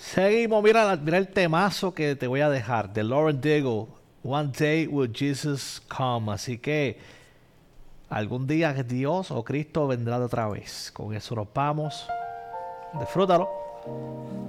Seguimos, mira, mira el temazo que te voy a dejar de Lauren Daigle. One day will Jesus come. Así que algún día Dios o Cristo vendrá de otra vez. Con eso nos vamos. Disfrútalo.